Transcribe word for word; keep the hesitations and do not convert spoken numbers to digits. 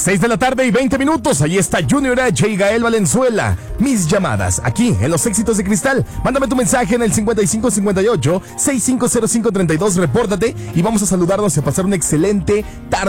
seis de la tarde y veinte minutos. Ahí está Junior H y Gael Valenzuela. Mis llamadas, aquí en Los Éxitos de Cristal. Mándame tu mensaje en el cincuenta y cinco cincuenta y ocho, sesenta y cinco cero cinco treinta y dos. Repórtate y vamos a saludarnos y a pasar una excelente tarde.